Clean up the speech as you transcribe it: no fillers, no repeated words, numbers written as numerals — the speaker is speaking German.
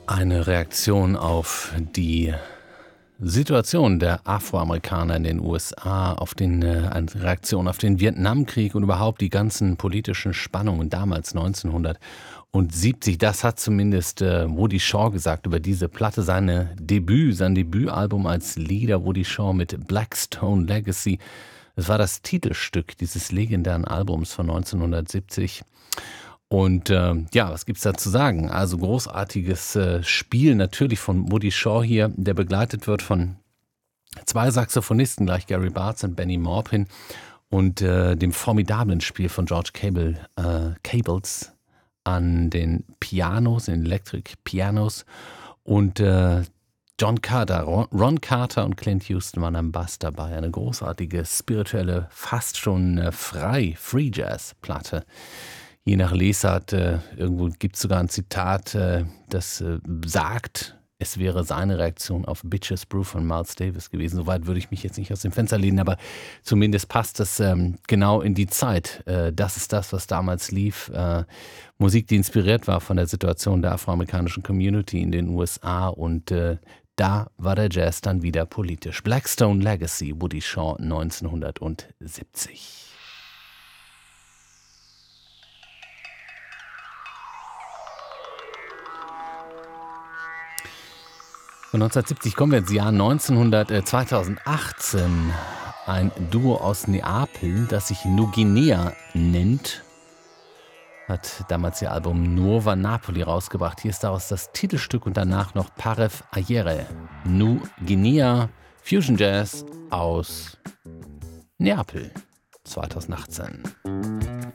Eine Reaktion auf die Situation der Afroamerikaner in den USA, eine Reaktion auf den Vietnamkrieg und überhaupt die ganzen politischen Spannungen damals 1970. Das hat zumindest Woody Shaw gesagt über diese Platte, sein Debütalbum als Leader. Woody Shaw mit Blackstone Legacy. Es war das Titelstück dieses legendären Albums von 1970. Und was gibt's da zu sagen? Also großartiges Spiel natürlich von Woody Shaw hier, der begleitet wird von zwei Saxophonisten, gleich Gary Bartz und Benny Maupin, und dem formidablen Spiel von George Cables an den Pianos, den Electric Pianos, und Ron Carter und Clint Houston waren am Bass dabei. Eine großartige, spirituelle, fast schon Free Jazz Platte. Je nach Lesart, irgendwo gibt es sogar ein Zitat, das sagt, es wäre seine Reaktion auf Bitches Brew von Miles Davis gewesen. Soweit würde ich mich jetzt nicht aus dem Fenster lehnen, aber zumindest passt das genau in die Zeit. Das ist das, was damals lief. Musik, die inspiriert war von der Situation der afroamerikanischen Community in den USA, und da war der Jazz dann wieder politisch. Blackstone Legacy, Woody Shaw 1970. Von 1970 kommen wir ins Jahr 2018. Ein Duo aus Neapel, das sich Nuguinea nennt, hat damals ihr Album Nuova Napoli rausgebracht. Hier ist daraus das Titelstück und danach noch Paref Ayere. Nuguinea, Fusion Jazz aus Neapel 2018.